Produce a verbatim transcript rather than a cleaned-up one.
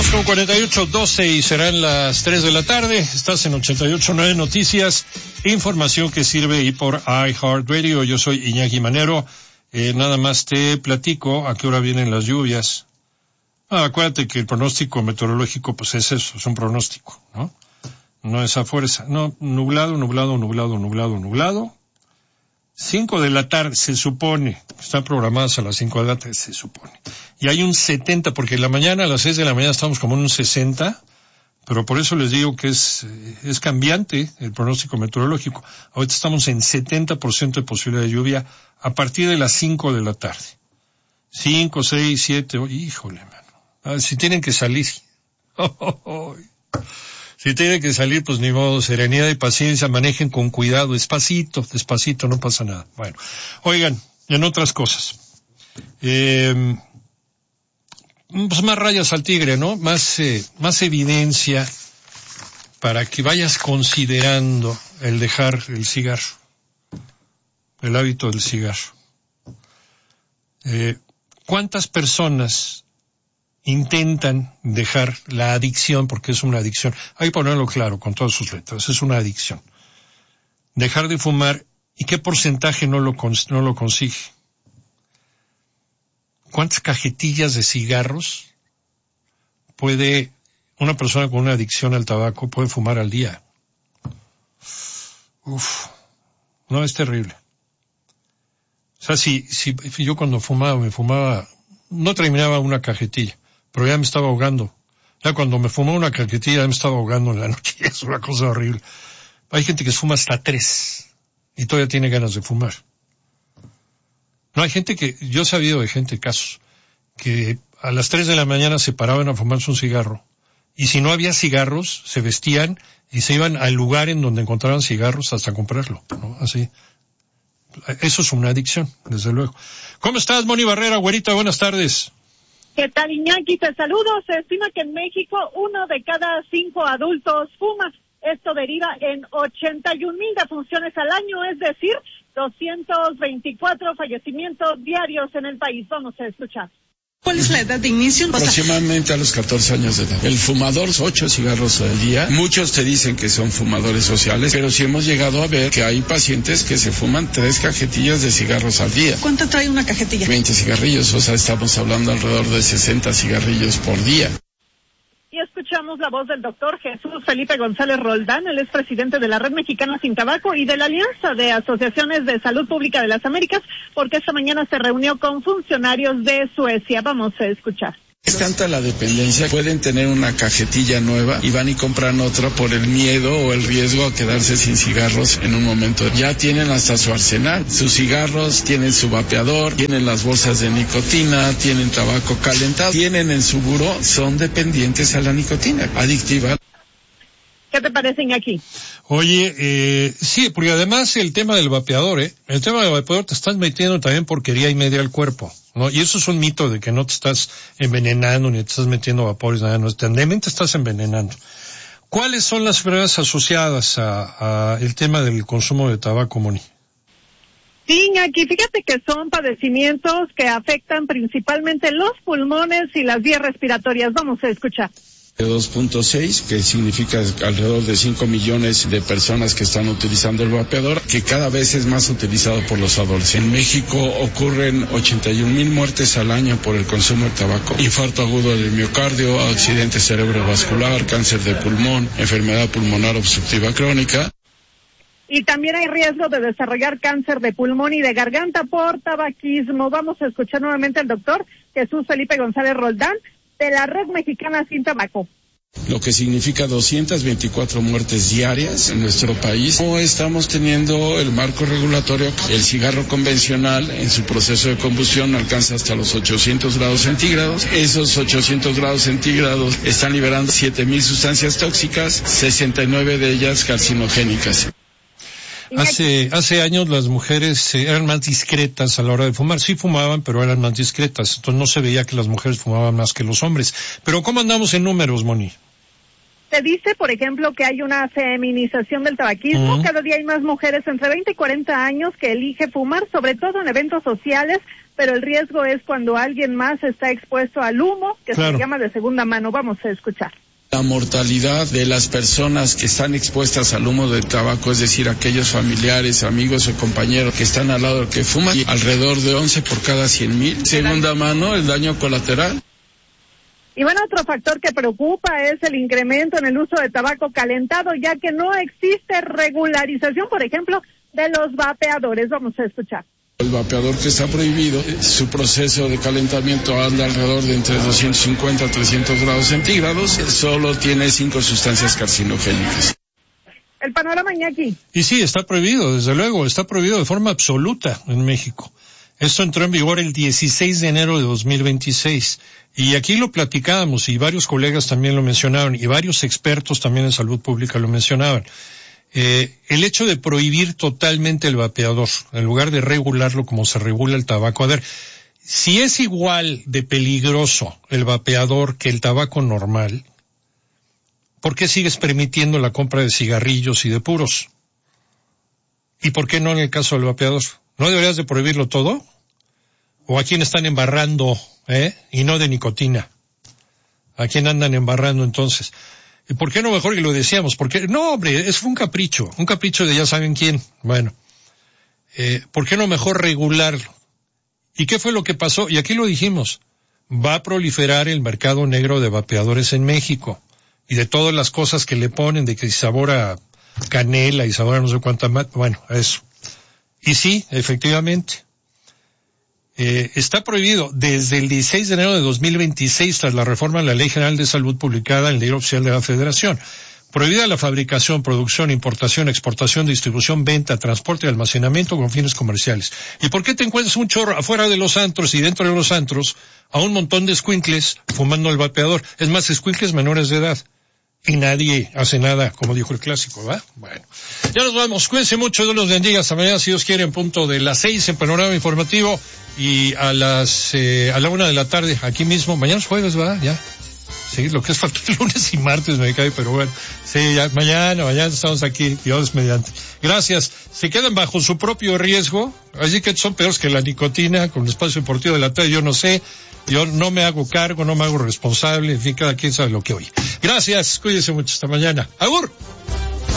Vamos con cuarenta y ocho doce y serán las tres de la tarde. Estás en ochenta y ocho punto nueve Noticias, información que sirve y por iHeartRadio. Yo soy Iñaki Manero. Eh, nada más te platico a qué hora vienen las lluvias. Ah, acuérdate que el pronóstico meteorológico, pues es eso, es un pronóstico, ¿no? No es a fuerza. No, nublado, nublado, nublado, nublado, nublado. Cinco de la tarde, se supone. Están programadas a las cinco de la tarde, se supone. Y hay un setenta, porque en la mañana, a las seis de la mañana, estamos como en un sesenta, pero por eso les digo que es, es cambiante el pronóstico meteorológico. Ahorita estamos en setenta por ciento de posibilidad de lluvia a partir de las cinco de la tarde. Cinco, seis, siete, híjole, mano. A ver, si tienen que salir. Oh, oh, oh. Si tienen que salir, pues ni modo, serenidad y paciencia, manejen con cuidado, despacito, despacito, no pasa nada. Bueno, oigan, en otras cosas, eh, pues más rayas al tigre, ¿no? Más, eh, más evidencia para que vayas considerando el dejar el cigarro, el hábito del cigarro. Eh, ¿cuántas personas intentan dejar la adicción, porque es una adicción? Hay que ponerlo claro con todas sus letras, es una adicción. Dejar de fumar, ¿y qué porcentaje no lo, cons- no lo consigue? ¿Cuántas cajetillas de cigarros puede una persona con una adicción al tabaco puede fumar al día? Uf, no, es terrible. O sea, si, si yo cuando fumaba, me fumaba, no terminaba una cajetilla, pero ya me estaba ahogando. Ya cuando me fumaba una cajetilla ya me estaba ahogando en la noche. Es una cosa horrible. Hay gente que fuma hasta tres y todavía tiene ganas de fumar. No, hay gente que, yo he sabido de gente, casos, que a las tres de la mañana se paraban a fumarse un cigarro. Y si no había cigarros, se vestían y se iban al lugar en donde encontraban cigarros hasta comprarlo, ¿no? Así. Eso es una adicción, desde luego. ¿Cómo estás, Moni Barrera, güerita? Buenas tardes. ¿Qué tal, Iñaki? Te saludo. Se estima que en México uno de cada cinco adultos fuma. Esto deriva en ochenta y un mil defunciones al año, es decir, doscientos veinticuatro fallecimientos diarios en el país. Vamos a escuchar. ¿Cuál es la edad de inicio? Aproximadamente a los catorce años de edad. El fumador, ocho cigarros al día. Muchos te dicen que son fumadores sociales, pero sí hemos llegado a ver que hay pacientes que se fuman tres cajetillas de cigarros al día. ¿Cuánto trae una cajetilla? veinte cigarrillos, o sea, estamos hablando alrededor de sesenta cigarrillos por día. Y escuchamos la voz del doctor Jesús Felipe González Roldán. Él es presidente de la Red Mexicana Sin Tabaco y de la Alianza de Asociaciones de Salud Pública de las Américas, porque esta mañana se reunió con funcionarios de Suecia. Vamos a escuchar. Es tanta la dependencia, pueden tener una cajetilla nueva y van y compran otra por el miedo o el riesgo a quedarse sin cigarros en un momento. Ya tienen hasta su arsenal, sus cigarros, tienen su vapeador, tienen las bolsas de nicotina, tienen tabaco calentado, tienen en su buró, son dependientes a la nicotina, adictiva. ¿Qué te parecen aquí? Oye, eh, sí, porque además el tema del vapeador, ¿eh? El tema del vapeador te estás metiendo también porquería y media al cuerpo, ¿no? Y eso es un mito de que no te estás envenenando ni te estás metiendo vapores, nada, no, también te estás envenenando. ¿Cuáles son las enfermedades asociadas a, a el tema del consumo de tabaco, Moni? Sí, aquí fíjate que son padecimientos que afectan principalmente los pulmones y las vías respiratorias. Vamos a escuchar. dos punto seis, que significa alrededor de cinco millones de personas que están utilizando el vapeador, que cada vez es más utilizado por los adolescentes. En México ocurren ochenta y un mil muertes al año por el consumo de tabaco, infarto agudo del miocardio, accidente cerebrovascular, cáncer de pulmón, enfermedad pulmonar obstructiva crónica. Y también hay riesgo de desarrollar cáncer de pulmón y de garganta por tabaquismo. Vamos a escuchar nuevamente al doctor Jesús Felipe González Roldán, de la Red Mexicana Sin Tabaco. Lo que significa doscientas veinticuatro muertes diarias en nuestro país. No estamos teniendo el marco regulatorio. El cigarro convencional en su proceso de combustión alcanza hasta los ochocientos grados centígrados. Esos ochocientos grados centígrados están liberando siete mil sustancias tóxicas, sesenta y nueve de ellas carcinogénicas. Hace, hace años las mujeres eh, eran más discretas a la hora de fumar. Sí fumaban, pero eran más discretas. Entonces no se veía que las mujeres fumaban más que los hombres. Pero ¿cómo andamos en números, Moni? Se dice, por ejemplo, que hay una feminización del tabaquismo. Uh-huh. Cada día hay más mujeres entre veinte y cuarenta años que eligen fumar, sobre todo en eventos sociales, pero el riesgo es cuando alguien más está expuesto al humo, que claro. se llama de segunda mano. Vamos a escuchar. La mortalidad de las personas que están expuestas al humo del tabaco, es decir, aquellos familiares, amigos o compañeros que están al lado del que fuman, alrededor de once por cada cien mil. Segunda mano, el daño colateral. Y bueno, otro factor que preocupa es el incremento en el uso de tabaco calentado, ya que no existe regularización, por ejemplo, de los vapeadores. Vamos a escuchar. El vapeador que está prohibido, su proceso de calentamiento anda alrededor de entre doscientos cincuenta a trescientos grados centígrados, solo tiene cinco sustancias carcinogénicas. El panorama, Iñaki. Y sí, está prohibido, desde luego, está prohibido de forma absoluta en México. Esto entró en vigor el dieciséis de enero de dos mil veintiséis. Y aquí lo platicábamos, y varios colegas también lo mencionaban, y varios expertos también en salud pública lo mencionaban. Eh, el hecho de prohibir totalmente el vapeador, en lugar de regularlo como se regula el tabaco. A ver, si es igual de peligroso el vapeador que el tabaco normal, ¿por qué sigues permitiendo la compra de cigarrillos y de puros? ¿Y por qué no en el caso del vapeador? ¿No deberías de prohibirlo todo? ¿O a quién están embarrando, eh? Y no de nicotina. ¿A quién andan embarrando entonces? ¿Y por qué no mejor? Y lo decíamos, porque no, hombre, es un capricho, un capricho de ya saben quién. Bueno, eh, ¿por qué no mejor regularlo? ¿Y qué fue lo que pasó? Y aquí lo dijimos, va a proliferar el mercado negro de vapeadores en México, y de todas las cosas que le ponen, de que sabor a canela y sabor a no sé cuánta más, bueno, eso. Y sí, efectivamente, eh, está prohibido desde el dieciséis de enero de dos mil veintiséis, tras la reforma de la Ley General de Salud publicada en el Diario Oficial de la Federación. Prohibida la fabricación, producción, importación, exportación, distribución, venta, transporte y almacenamiento con fines comerciales. ¿Y por qué te encuentras un chorro afuera de los antros y dentro de los antros a un montón de escuincles fumando el vapeador? Es más, escuincles menores de edad. Y nadie hace nada, como dijo el clásico, ¿va? Bueno, ya nos vamos. Cuídense mucho, Dios los bendiga. Hasta mañana, si Dios quiere, en punto de las seis en Panorama Informativo, y a las, eh, a la una de la tarde, aquí mismo. Mañana es jueves, ¿va? Ya. Sí, lo que es falta de lunes y martes me cae, pero bueno. Sí, ya, mañana, mañana estamos aquí, Dios mediante. Gracias. Se quedan bajo su propio riesgo, así que son peores que la nicotina, con el espacio deportivo de la tarde, yo no sé. Yo no me hago cargo, no me hago responsable, en fin, cada quien sabe lo que oye. Gracias, cuídense mucho, hasta mañana. ¡Agur!